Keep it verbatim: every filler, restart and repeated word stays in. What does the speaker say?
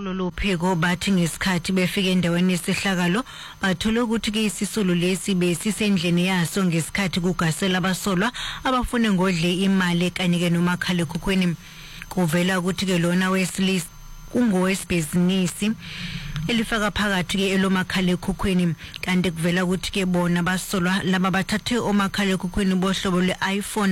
kulolu pheko bathi ngesikhathi befika endaweni yesihlakalo bathola ukuthi ke isisulu lesi besisendleni yaso ngesikhathi kugasela abasolwa abafune ngodle imali kanye ke nomakhala ekhukhweni. Kuvela ukuthi ke lona wesilisa ungowesibhizinisi elifaka phakathi ke elomakhala ekhukhweni, kanti kuvela ukuthi ke bona basolwa laba bathathe omakhala ekhukhweni bohlobo lwe-iPhone